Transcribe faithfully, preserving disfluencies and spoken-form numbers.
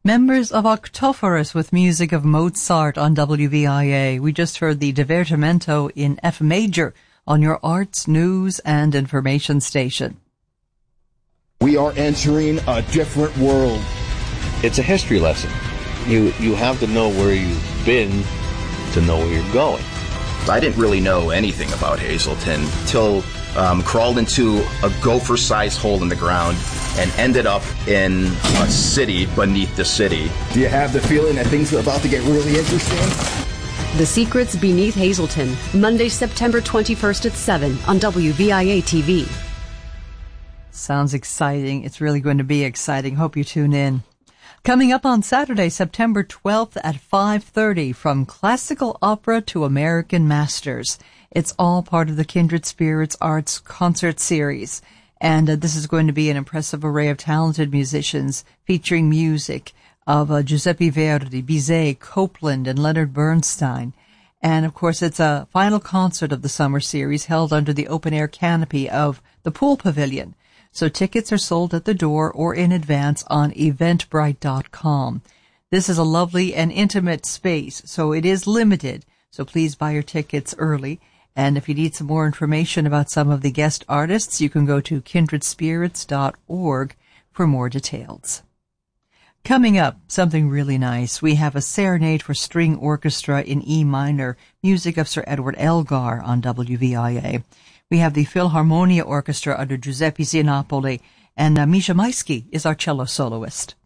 Members of Octophorus with music of Mozart on W V I A. We just heard the Divertimento in F major on your arts, news, and information station. We are entering a different world. It's a history lesson. You you have to know where you've been to know where you're going. I didn't really know anything about Hazleton till um, crawled into a gopher-sized hole in the ground and ended up in a city beneath the city. Do you have the feeling that things are about to get really interesting? The Secrets Beneath Hazleton, Monday, September twenty-first at seven on W V I A T V. Sounds exciting. It's really going to be exciting. Hope you tune in. Coming up on Saturday, September twelfth at five thirty, from classical opera to American masters. It's all part of the Kindred Spirits Arts Concert Series. And uh, this is going to be an impressive array of talented musicians featuring music of uh, Giuseppe Verdi, Bizet, Copland, and Leonard Bernstein. And, of course, it's a final concert of the summer series held under the open-air canopy of the Pool Pavilion. So tickets are sold at the door or in advance on eventbrite dot com. This is a lovely and intimate space, so it is limited. So please buy your tickets early. And if you need some more information about some of the guest artists, you can go to kindred spirits dot org for more details. Coming up, something really nice. We have a Serenade for String Orchestra in E minor, music of Sir Edward Elgar on W V I A. We have the Philharmonia Orchestra under Giuseppe Zienopoli, and uh, Misha Maisky is our cello soloist.